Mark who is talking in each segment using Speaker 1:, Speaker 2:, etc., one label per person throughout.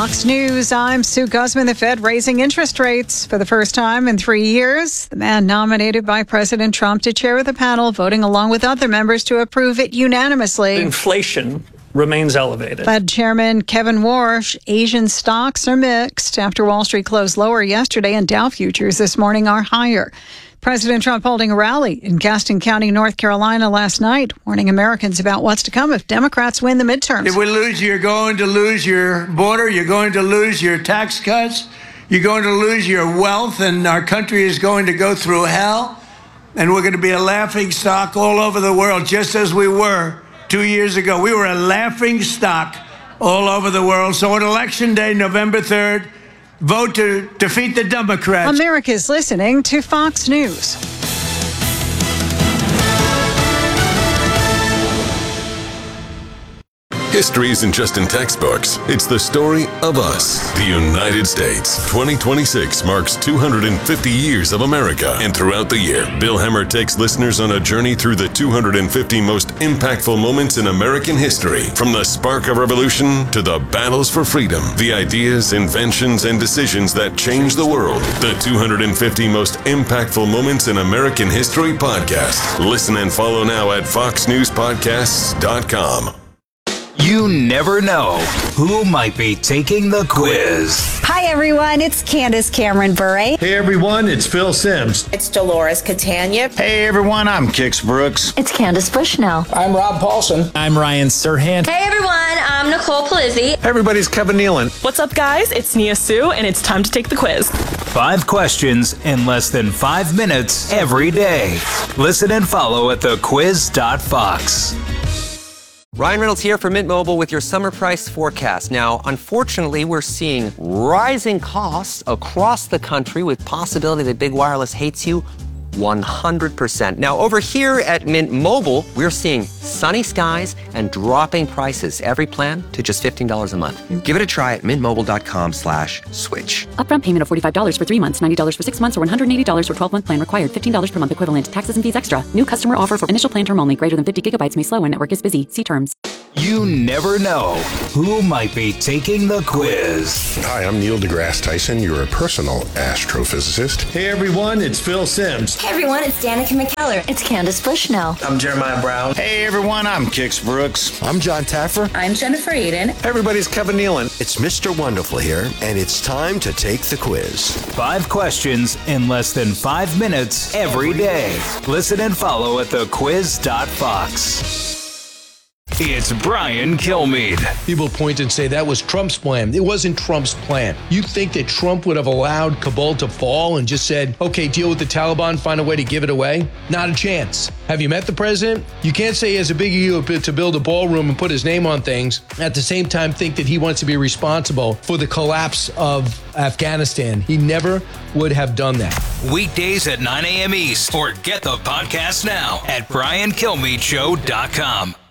Speaker 1: Fox News, I'm Sue Guzman. The Fed raising interest rates for the first time in 3 years. The man nominated by President Trump to chair the panel, voting along with other members to approve it unanimously.
Speaker 2: Inflation remains elevated.
Speaker 1: Fed Chairman Kevin Warsh, Asian stocks are mixed after Wall Street closed lower yesterday and Dow futures this morning are higher. President Trump holding a rally in Gaston County, North Carolina last night, warning Americans about what's to come if Democrats win the midterms.
Speaker 3: If we lose, you're going to lose your border, you're going to lose your tax cuts, you're going to lose your wealth, and our country is going to go through hell, and we're going to be a laughing stock all over the world, just as we were 2 years ago. We were a laughing stock all over the world. So on Election Day, November 3rd, vote to defeat the Democrats.
Speaker 1: America's listening to Fox News.
Speaker 4: History isn't just in textbooks. It's the story of us, the United States. 2026 marks 250 years of America. And throughout the year, Bill Hemmer takes listeners on a journey through the 250 most impactful moments in American history. From the spark of revolution to the battles for freedom, the ideas, inventions, and decisions that changed the world. The 250 most impactful moments in American history podcast. Listen and follow now at foxnewspodcasts.com.
Speaker 5: You never know who might be taking the quiz.
Speaker 6: Hi, everyone. It's Candace Cameron Bure.
Speaker 7: Hey, everyone. It's Phil Simms.
Speaker 8: It's Dolores Catania.
Speaker 9: Hey, everyone. I'm Kix Brooks.
Speaker 10: It's Candace Bushnell.
Speaker 11: I'm Rob Paulson.
Speaker 12: I'm Ryan Serhant.
Speaker 13: Hey, everyone. I'm Nicole Palizzi.
Speaker 14: Hey, everybody. It's Kevin Nealon.
Speaker 15: What's up, guys? It's Nia Sue, and it's time to take the quiz.
Speaker 5: 5 questions in less than 5 minutes every day. Listen and follow at thequiz.fox.
Speaker 16: Ryan Reynolds here for Mint Mobile with your summer price forecast. Now, unfortunately, we're seeing rising costs across the country with possibility that big wireless hates you 100%. Now, over here at Mint Mobile, we're seeing sunny skies and dropping prices. Every plan to just $15 a month. Give it a try at mintmobile.com/switch.
Speaker 17: Upfront payment of $45 for 3 months, $90 for 6 months, or $180 for 12-month plan required. $15 per month equivalent. Taxes and fees extra. New customer offer for initial plan term only. Greater than 50 gigabytes may slow when network is busy. See terms.
Speaker 5: You never know who might be taking the quiz.
Speaker 18: Hi, I'm Neil deGrasse Tyson, your personal astrophysicist.
Speaker 7: Hey, everyone. It's Phil Simms.
Speaker 10: Hey, everyone. It's Danica McKellar. It's Candace Bushnell.
Speaker 11: I'm Jeremiah Brown.
Speaker 9: Hey, everyone. I'm Kix Brooks.
Speaker 18: I'm John Taffer.
Speaker 13: I'm Jennifer Aiden.
Speaker 14: Hey, everybody. It's Kevin Nealon.
Speaker 19: It's Mr. Wonderful here, and it's time to take the quiz.
Speaker 5: 5 questions in less than 5 minutes every day. Listen and follow at thequiz.fox. It's Brian Kilmeade.
Speaker 7: People point and say that was Trump's plan. It wasn't Trump's plan. You think that Trump would have allowed Kabul to fall and just said, okay, deal with the Taliban, find a way to give it away? Not a chance. Have you met the president? You can't say he has a big ego to build a ballroom and put his name on things. At the same time, think that he wants to be responsible for the collapse of Afghanistan. He never would have done that.
Speaker 5: Weekdays at 9 a.m. East, or get the podcast now at BrianKilmeadeShow.com.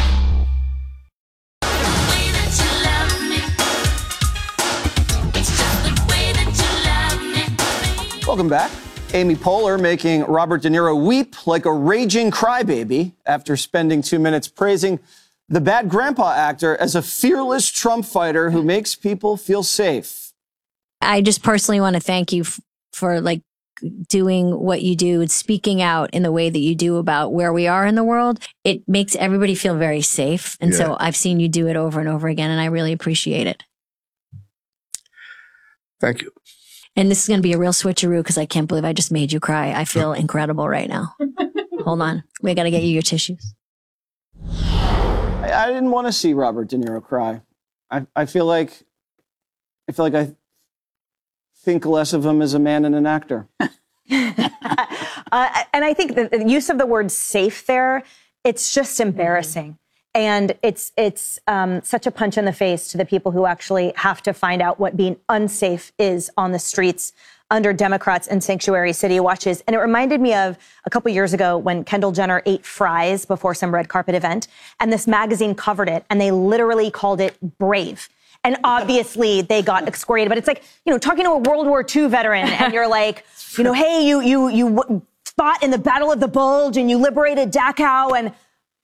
Speaker 20: Welcome back. Amy Poehler making Robert De Niro weep like a raging crybaby after spending 2 minutes praising the bad grandpa actor as a fearless Trump fighter who makes people feel safe.
Speaker 6: I just personally want to thank you for doing what you do and speaking out in the way that you do about where we are in the world. It makes everybody feel very safe. And so I've seen you do it over and over again, and I really appreciate it.
Speaker 18: Thank you.
Speaker 6: And this is going to be a real switcheroo because I can't believe I just made you cry. I feel incredible right now. Hold on. We got to get you your tissues.
Speaker 20: I didn't want to see Robert De Niro cry. I feel like I think less of him as a man and an actor.
Speaker 2: And I think the use of the word safe there, it's just embarrassing. And it's such a punch in the face to the people who actually have to find out what being unsafe is on the streets under Democrats and sanctuary city watches. And it reminded me of a couple years ago when Kendall Jenner ate fries before some red carpet event. And this magazine covered it, and they literally called it brave. And obviously they got excoriated. But it's like, talking to a World War II veteran, and you're like, hey, you fought in the Battle of the Bulge, and you liberated Dachau, and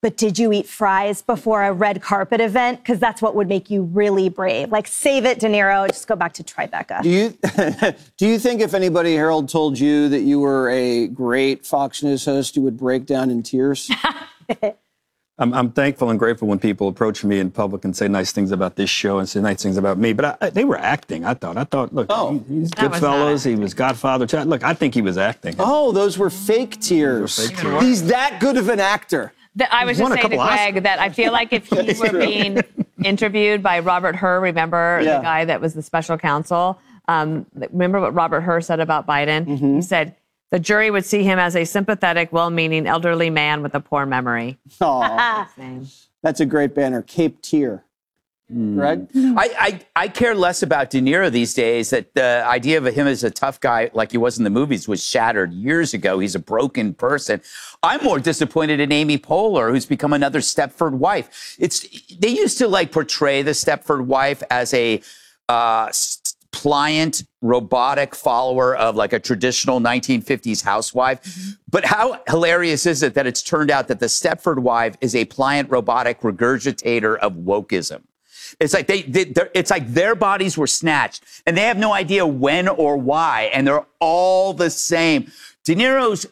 Speaker 2: but did you eat fries before a red carpet event? Because that's what would make you really brave. Like, save it, De Niro. Just go back to Tribeca.
Speaker 20: Do you think if anybody, Harold, told you that you were a great Fox News host, you would break down in tears?
Speaker 12: I'm thankful and grateful when people approach me in public and say nice things about this show and say nice things about me. But they were acting, I thought. Look, he's Goodfellas. He was Godfather. Look, I think he was acting.
Speaker 20: Oh, those were fake tears. He's that good of an actor.
Speaker 21: I was just saying to Greg that I feel like if he were being interviewed by Robert Hur, remember the guy that was the special counsel? Remember what Robert Hur said about Biden? Mm-hmm. He said, the jury would see him as a sympathetic, well-meaning elderly man with a poor memory.
Speaker 20: Oh, that's a great banner. Cape Tear. Greg?
Speaker 22: I care less about De Niro these days. That the idea of him as a tough guy like he was in the movies was shattered years ago. He's a broken person. I'm more disappointed in Amy Poehler, who's become another Stepford wife. They used to portray the Stepford wife as a pliant, robotic follower of a traditional 1950s housewife. Mm-hmm. But how hilarious is it that it's turned out that the Stepford wife is a pliant, robotic regurgitator of wokeism? It's like it's like their bodies were snatched and they have no idea when or why. And they're all the same. De Niro's,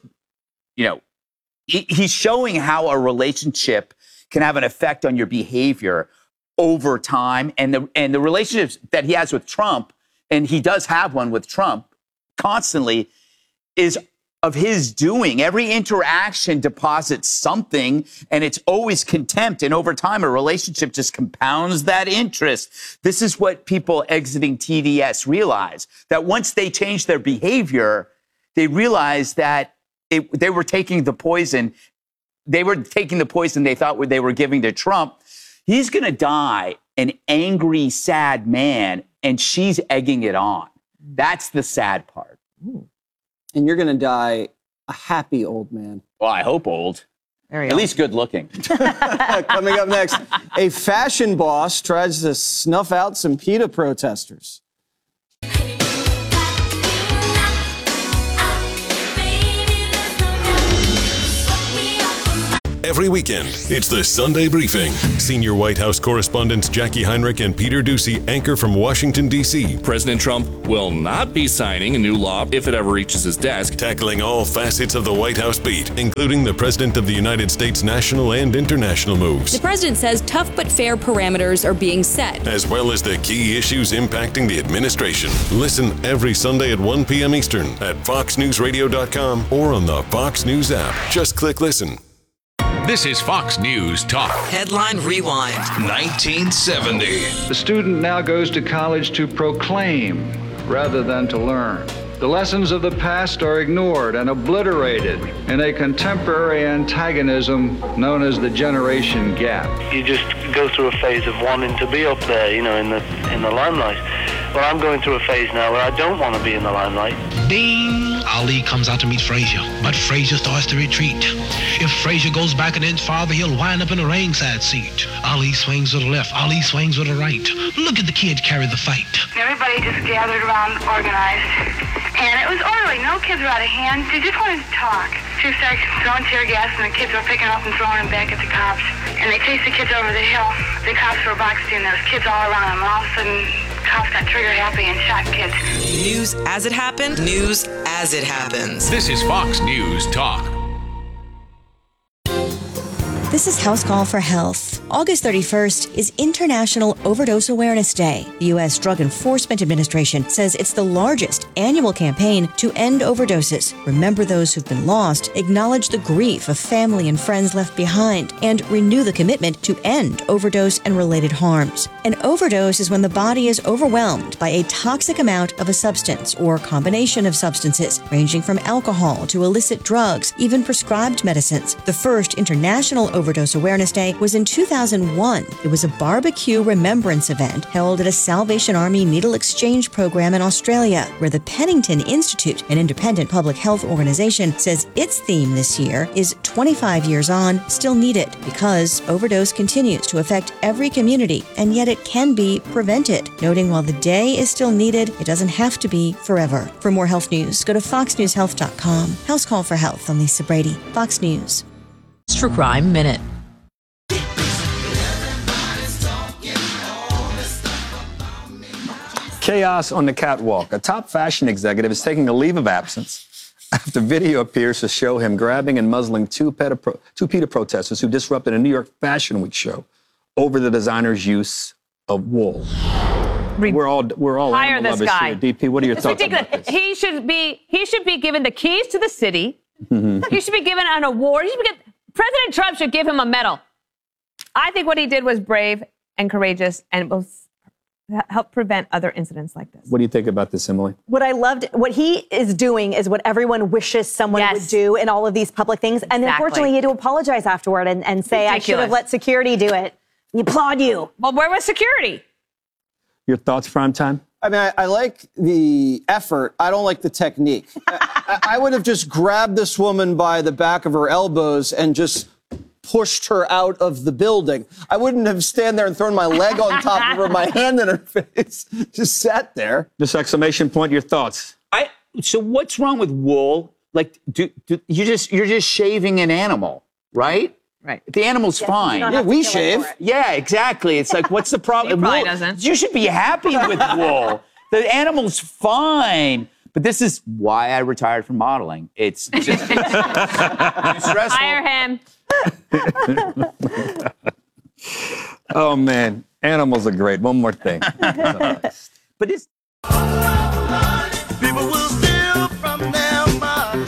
Speaker 22: he's showing how a relationship can have an effect on your behavior over time. And the relationships that he has with Trump, and he does have one with Trump constantly, is of his doing. Every interaction deposits something, and it's always contempt. And over time, a relationship just compounds that interest. This is what people exiting TDS realize, that once they change their behavior, they realize that they were taking the poison. They were taking the poison they thought they were giving to Trump. He's going to die an angry, sad man, and she's egging it on. That's the sad part.
Speaker 20: Ooh. And you're going to die a happy old man.
Speaker 22: Well, I hope old. At least good looking.
Speaker 20: Coming up next, a fashion boss tries to snuff out some PETA protesters.
Speaker 4: Every weekend, it's the Sunday Briefing. Senior White House correspondents Jackie Heinrich and Peter Doocy anchor from Washington, D.C.
Speaker 23: President Trump will not be signing a new law if it ever reaches his desk.
Speaker 4: Tackling all facets of the White House beat, including the President of the United States' national and international moves.
Speaker 24: The president says tough but fair parameters are being set,
Speaker 4: as well as the key issues impacting the administration. Listen every Sunday at 1 p.m. Eastern at foxnewsradio.com or on the Fox News app. Just click listen.
Speaker 25: This is Fox News Talk.
Speaker 26: Headline Rewind.
Speaker 25: 1970.
Speaker 27: The student now goes to college to proclaim rather than to learn. The lessons of the past are ignored and obliterated in a contemporary antagonism known as the generation gap.
Speaker 28: You just go through a phase of wanting to be up there, in the limelight. Well, I'm going through a phase now where I don't want to be in the limelight.
Speaker 29: Ding! Ali comes out to meet Frazier, but Frazier starts to retreat. If Frazier goes back an inch farther, he'll wind up in a ringside seat. Ali swings to the left, Ali swings to the right. Look at the kids carry the fight.
Speaker 30: Everybody just gathered around, organized, and it was orderly. No kids were out of hand. They just wanted to talk. Two started throwing tear gas, and the kids were picking up and throwing them back at the cops. And they chased the kids over the hill. The cops were boxed in. There was kids all around them. And all of a sudden, cops got trigger happy and shot kids.
Speaker 26: News as it happened, news as it happens.
Speaker 25: This is Fox News Talk.
Speaker 31: This is House Call for Health. August 31st is International Overdose Awareness Day. The U.S. Drug Enforcement Administration says it's the largest annual campaign to end overdoses, remember those who've been lost, acknowledge the grief of family and friends left behind, and renew the commitment to end overdose and related harms. An overdose is when the body is overwhelmed by a toxic amount of a substance or combination of substances, ranging from alcohol to illicit drugs, even prescribed medicines. The first International Overdose Awareness Day was in 2001. It was a barbecue remembrance event held at a Salvation Army needle exchange program in Australia, where the Pennington Institute, an independent public health organization, says its theme this year is 25 years on, still needed, because overdose continues to affect every community, and yet it can be prevented. Noting while the day is still needed, it doesn't have to be forever. For more health news, go to foxnewshealth.com. House Call for Health. I'm Lisa Brady, Fox News.
Speaker 26: True Crime Minute.
Speaker 12: Chaos on the catwalk. A top fashion executive is taking a leave of absence after video appears to show him grabbing and muzzling two PETA protesters who disrupted a New York Fashion Week show over the designer's use of wool. We're all
Speaker 21: hire
Speaker 12: animal
Speaker 21: this
Speaker 12: lovers
Speaker 21: guy.
Speaker 12: here. DP, what are your
Speaker 21: It's
Speaker 12: thoughts
Speaker 21: ridiculous.
Speaker 12: about this?
Speaker 21: He should be given the keys to the city. He should be given an award. President Trump should give him a medal. I think what he did was brave and courageous and will help prevent other incidents like this.
Speaker 12: What do you think about this, Emily?
Speaker 2: What I loved, what he is doing is what everyone wishes someone would do in all of these public things. And unfortunately, he had to apologize afterward and say, I should have let security do it. We applaud you.
Speaker 21: Well, where was security?
Speaker 12: Your thoughts, Primetime?
Speaker 20: I mean, I like the effort. I don't like the technique. I would have just grabbed this woman by the back of her elbows and just pushed her out of the building. I wouldn't have stand there and thrown my leg on top of her, my hand in her face. Just sat there.
Speaker 12: This exclamation point, your thoughts?
Speaker 22: So what's wrong with wool? Like, you're just shaving an animal, right?
Speaker 21: Right.
Speaker 22: The animal's fine.
Speaker 20: Yeah, we shave.
Speaker 22: Yeah, exactly. It's like, what's the problem?
Speaker 21: He probably
Speaker 22: Wool,
Speaker 21: doesn't.
Speaker 22: You should be happy with wool. The animal's fine. But this is why I retired from modeling. It's just too stressful.
Speaker 21: Hire him.
Speaker 12: Oh, man. Animals are great. One more thing.
Speaker 22: But it's...
Speaker 1: People will steal from them.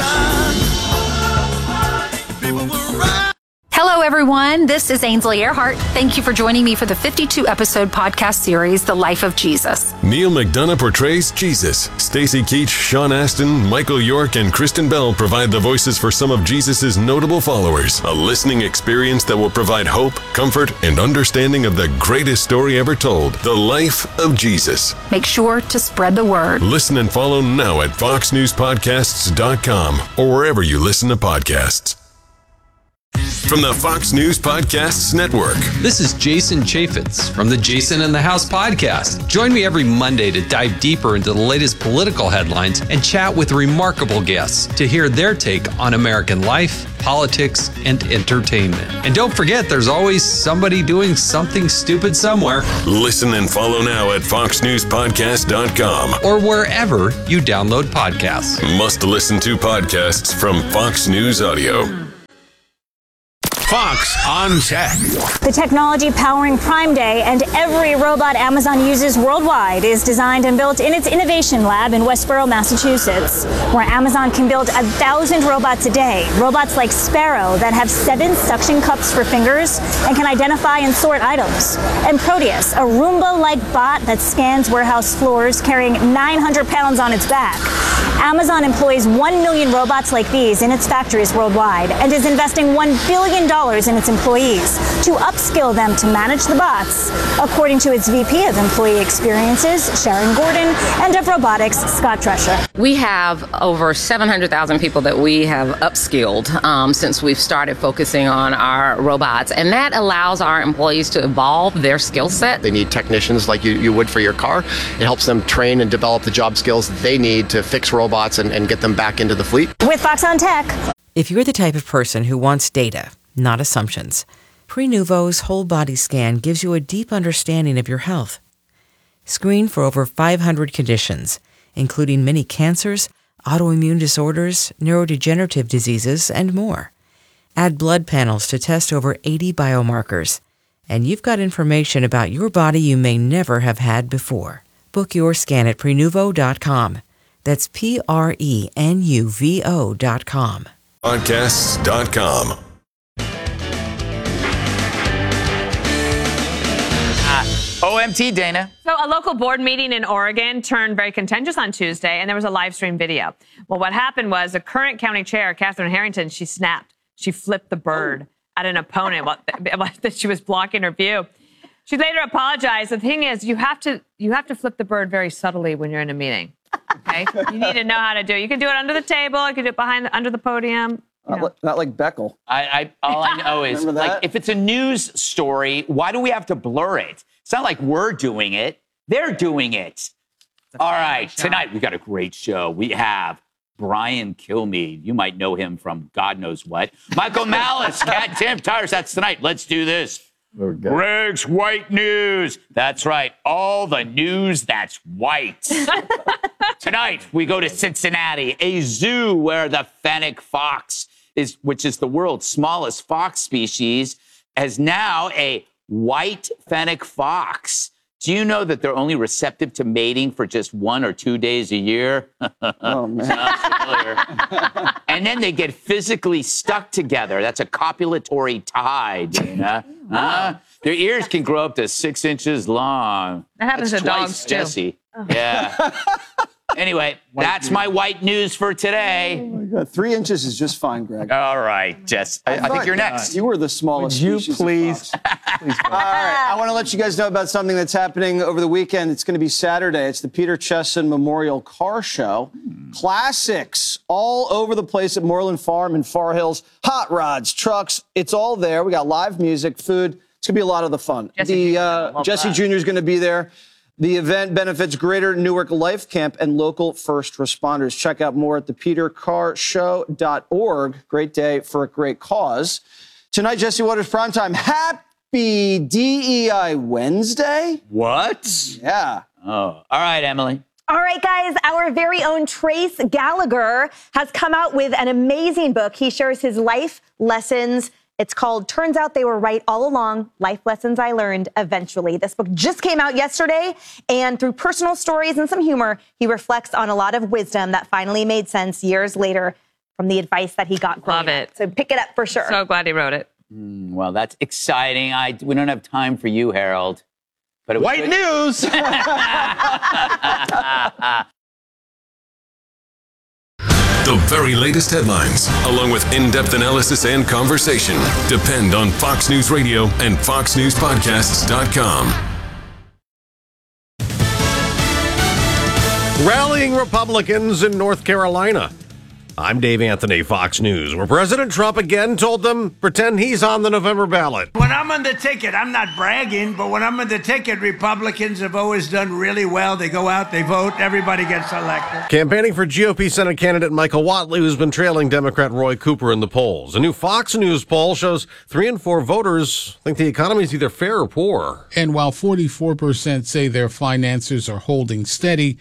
Speaker 1: People will run.
Speaker 3: Hello, everyone. This is Ainsley Earhart. Thank you for joining me for the 52-episode podcast series, The Life of Jesus.
Speaker 4: Neil McDonough portrays Jesus. Stacey Keach, Sean Astin, Michael York, and Kristen Bell provide the voices for some of Jesus' notable followers. A listening experience that will provide hope, comfort, and understanding of the greatest story ever told, the life of Jesus.
Speaker 3: Make sure to spread the word.
Speaker 4: Listen and follow now at foxnewspodcasts.com or wherever you listen to podcasts. From the Fox News Podcasts Network.
Speaker 8: This is Jason Chaffetz from the Jason in the House podcast. Join me every Monday to dive deeper into the latest political headlines and chat with remarkable guests to hear their take on American life, politics, and entertainment. And don't forget, there's always somebody doing something stupid somewhere.
Speaker 4: Listen and follow now at foxnewspodcast.com
Speaker 8: or wherever you download podcasts.
Speaker 4: Must listen to podcasts from Fox News Audio.
Speaker 25: Fox on Tech.
Speaker 9: The technology powering Prime Day and every robot Amazon uses worldwide is designed and built in its innovation lab in Westboro, Massachusetts, where Amazon can build 1,000 robots a day. Robots like Sparrow that have 7 suction cups for fingers and can identify and sort items. And Proteus, a Roomba-like bot that scans warehouse floors carrying 900 pounds on its back. Amazon employs 1 million robots like these in its factories worldwide and is investing $1 billion in its employees to upskill them to manage the bots, according to its VP of Employee Experiences, Sharon Gordon, and of Robotics, Scott Drescher.
Speaker 10: We have over 700,000 people that we have upskilled since we've started focusing on our robots, and that allows our employees to evolve their skill set.
Speaker 11: They need technicians like you would for your car. It helps them train and develop the job skills that they need to fix robots and get them back into the fleet.
Speaker 9: With Fox on Tech.
Speaker 13: If you're the type of person who wants data, not assumptions, Prenuvo's whole body scan gives you a deep understanding of your health. Screen for over 500 conditions, including many cancers, autoimmune disorders, neurodegenerative diseases, and more. Add blood panels to test over 80 biomarkers, and you've got information about your body you may never have had before. Book your scan at Prenuvo.com. That's Prenuvo.com.
Speaker 4: Podcasts.com.
Speaker 22: OMT, Dana.
Speaker 21: So a local board meeting in Oregon turned very contentious on Tuesday, and there was a live stream video. Well, what happened was the current county chair, Catherine Harrington, she snapped. She flipped the bird at an opponent that she was blocking her view. She later apologized. The thing is, you have to flip the bird very subtly when you're in a meeting. Okay, you need to know how to do it. You can do it under the table. You can do it under the podium.
Speaker 20: Not like Beckel.
Speaker 22: All I know is, like, if it's a news story, why do we have to blur it? It's not like we're doing it. They're doing it. All right, tonight we got a great show. We have Brian Kilmeade. You might know him from God knows what. Michael Malice, Cat Tim Tires. That's tonight. Let's do this. Greg's White News. That's right. All the news that's white. Tonight, we go to Cincinnati, a zoo where the fennec fox, which is the world's smallest fox species, is now a white fennec fox. Do you know that they're only receptive to mating for just 1 or 2 days a year?
Speaker 20: Oh, man.
Speaker 22: Sounds familiar. And then they get physically stuck together. That's a copulatory tie, Dana. Their ears can grow up to 6 inches long.
Speaker 21: That happens
Speaker 22: That's
Speaker 21: to
Speaker 22: twice
Speaker 21: dogs, too.
Speaker 22: Jesse. Yeah. Anyway, that's my white news for today.
Speaker 20: Oh my God, 3 inches is just fine, Greg.
Speaker 22: All right, Jess. I think you're next.
Speaker 20: You were the smallest.
Speaker 12: Would you
Speaker 20: species
Speaker 12: please?
Speaker 20: All right, I want to let you guys know about something that's happening over the weekend. It's going to be Saturday. It's the Peter Chesson Memorial Car Show. Classics all over the place at Moreland Farm in Far Hills. Hot rods, trucks, it's all there. We got live music, food. It's going to be a lot of the fun. Jesse Jr. is going to be there. The event benefits Greater Newark Life Camp and local first responders. Check out more at thepetercarshow.org. Great day for a great cause. Tonight, Jesse Waters Primetime. Happy DEI Wednesday.
Speaker 22: What?
Speaker 20: Yeah.
Speaker 22: Oh, all right, Emily.
Speaker 2: All right, guys, our very own Trace Gallagher has come out with an amazing book. He shares his life lessons. It's called Turns Out They Were Right All Along, Life Lessons I Learned Eventually. This book just came out yesterday, and through personal stories and some humor, he reflects on a lot of wisdom that finally made sense years later from the advice that he got growing up. So pick it up for sure.
Speaker 21: So glad he wrote it.
Speaker 22: Well, that's exciting. We don't have time for you, Harold. But it was
Speaker 12: White news!
Speaker 4: The very latest headlines, along with in-depth analysis and conversation, depend on Fox News Radio and FoxNewsPodcasts.com.
Speaker 5: Rallying Republicans in North Carolina. I'm Dave Anthony, Fox News, where President Trump again told them, pretend he's on the November ballot.
Speaker 6: When I'm on the ticket, I'm not bragging, but when I'm on the ticket, Republicans have always done really well. They go out, they vote, everybody gets elected.
Speaker 5: Campaigning for GOP Senate candidate Michael Whatley, who's been trailing Democrat Roy Cooper in the polls. A new Fox News poll shows 3 in 4 voters think the economy is either fair or poor.
Speaker 7: And while 44% say their finances are holding steady,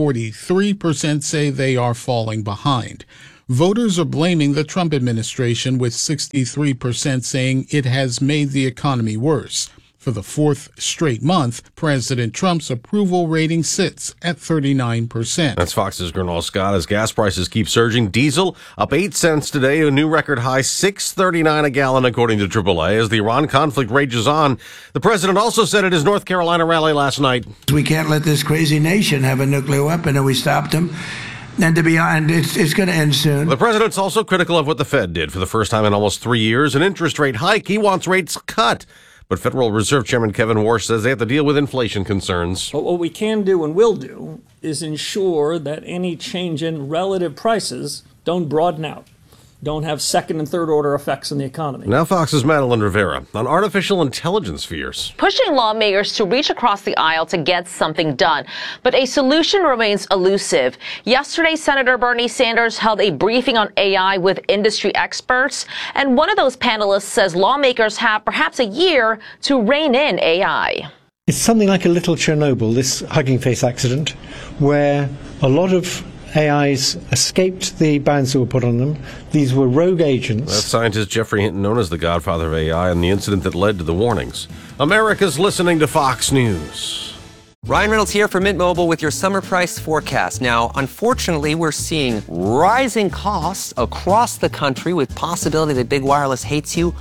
Speaker 7: 43% say they are falling behind. Voters are blaming the Trump administration, with 63% saying it has made the economy worse. For the 4th straight month, President Trump's approval rating sits at 39%.
Speaker 5: That's Fox's Gernal Scott. As gas prices keep surging, diesel up 8 cents today, a new record high, $6.39 a gallon, according to AAA. As the Iran conflict rages on, the president also said at his North Carolina rally last night,
Speaker 6: We can't let this crazy nation have a nuclear weapon, and we stopped them. And to be honest, it's going to end soon.
Speaker 5: The president's also critical of what the Fed did for the first time in almost 3 years, an interest rate hike. He wants rates cut. But Federal Reserve Chairman Kevin Warsh says they have to deal with inflation concerns.
Speaker 14: But what we can do and will do is ensure that any change in relative prices don't broaden out, don't have second and third order effects in the economy.
Speaker 5: Now Fox's Madeline Rivera on artificial intelligence fears.
Speaker 15: Pushing lawmakers to reach across the aisle to get something done. But a solution remains elusive. Yesterday, Senator Bernie Sanders held a briefing on AI with industry experts. And one of those panelists says lawmakers have perhaps a year to rein in AI.
Speaker 16: It's something like a little Chernobyl, this Hugging Face accident, where a lot of AIs escaped the bans that were put on them. These were rogue agents.
Speaker 5: That's scientist Jeffrey Hinton, known as the godfather of AI, and the incident that led to the warnings. America's listening to Fox News.
Speaker 17: Ryan Reynolds here for Mint Mobile with your summer price forecast. Now, unfortunately, we're seeing rising costs across the country, with possibility that big wireless hates you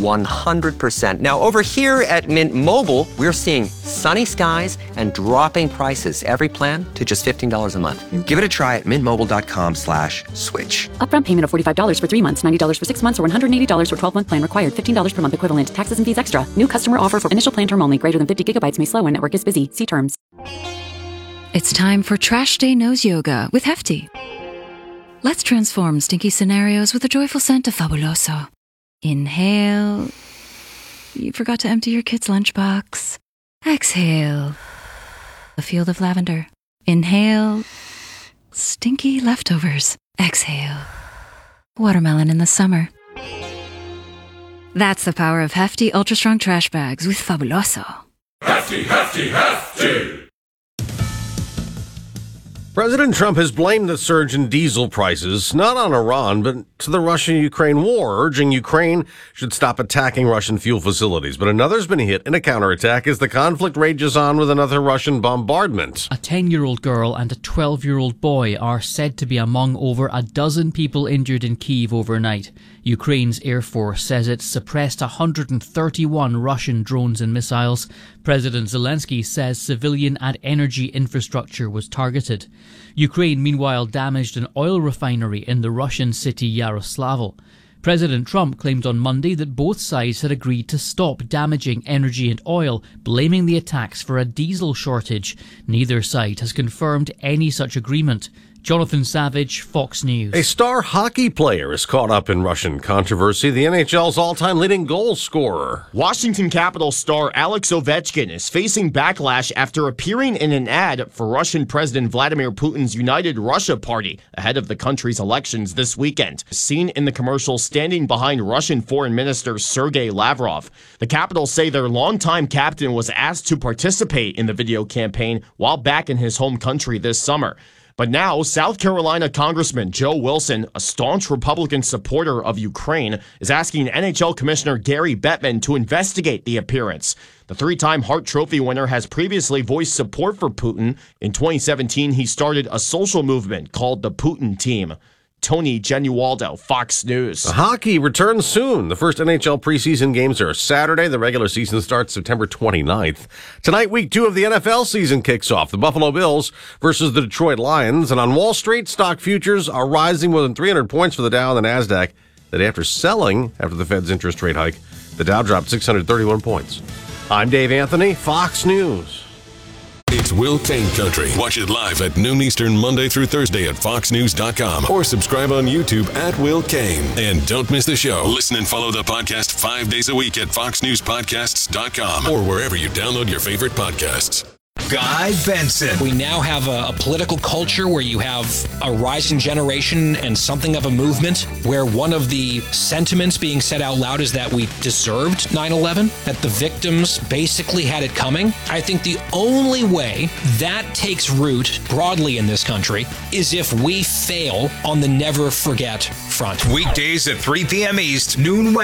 Speaker 17: 100%. Now, over here at Mint Mobile, we're seeing sunny skies and dropping prices. Every plan to just $15 a month. Give it a try at mintmobile.com/switch.
Speaker 18: Upfront payment of $45 for 3 months, $90 for 6 months, or $180 for 12-month plan required. $15 per month equivalent. Taxes and fees extra. New customer offer for initial plan term only. Greater than 50 gigabytes may slow when network is busy. See terms.
Speaker 19: It's time for Trash Day Nose Yoga with Hefty. Let's transform stinky scenarios with a joyful scent of Fabuloso. Inhale. You forgot to empty your kid's lunchbox. Exhale. A field of lavender. Inhale. Stinky leftovers. Exhale. Watermelon in the summer. That's the power of hefty, ultra-strong trash bags with Fabuloso.
Speaker 25: Hefty, hefty, hefty.
Speaker 5: President Trump has blamed the surge in diesel prices, not on Iran, but to the Russia-Ukraine war, urging Ukraine should stop attacking Russian fuel facilities. But another's been hit in a counterattack as the conflict rages on with another Russian bombardment.
Speaker 1: A 10-year-old girl and a 12-year-old boy are said to be among over a dozen people injured in Kyiv overnight. Ukraine's Air Force says it suppressed 131 Russian drones and missiles. President Zelensky says civilian and energy infrastructure was targeted. Ukraine, meanwhile, damaged an oil refinery in the Russian city Yaroslavl. President Trump claimed on Monday that both sides had agreed to stop damaging energy and oil, blaming the attacks for a diesel shortage. Neither side has confirmed any such agreement. Jonathan Savage, Fox News.
Speaker 5: A star hockey player is caught up in Russian controversy. The NHL's all-time leading goal scorer.
Speaker 3: Washington Capitals star Alex Ovechkin is facing backlash after appearing in an ad for Russian President Vladimir Putin's United Russia Party ahead of the country's elections this weekend. Seen in the commercial standing behind Russian Foreign Minister Sergei Lavrov. The Capitals say their longtime captain was asked to participate in the video campaign while back in his home country this summer. But now, South Carolina Congressman Joe Wilson, a staunch Republican supporter of Ukraine, is asking NHL Commissioner Gary Bettman to investigate the appearance. The three-time Hart Trophy winner has previously voiced support for Putin. In 2017, he started a social movement called the Putin Team. Tony Genualdo, Fox News.
Speaker 5: Hockey returns soon. The first NHL preseason games are Saturday. The regular season starts September 29th. Tonight, week 2 of the NFL season kicks off. The Buffalo Bills versus the Detroit Lions. And on Wall Street, stock futures are rising more than 300 points for the Dow and the NASDAQ. The day after selling, after the Fed's interest rate hike, the Dow dropped 631 points. I'm Dave Anthony, Fox News.
Speaker 4: It's Will Kane Country. Watch it live at noon Eastern, Monday through Thursday at foxnews.com or subscribe on YouTube at Will Kane. And don't miss the show. Listen and follow the podcast 5 days a week at foxnewspodcasts.com or wherever you download your favorite podcasts.
Speaker 8: Guy Benson. We now have a political culture where you have a rising generation and something of a movement where one of the sentiments being said out loud is that we deserved 9/11, that the victims basically had it coming. I think the only way that takes root broadly in this country is if we fail on the never forget front.
Speaker 25: Weekdays at 3 p.m. East, noon West.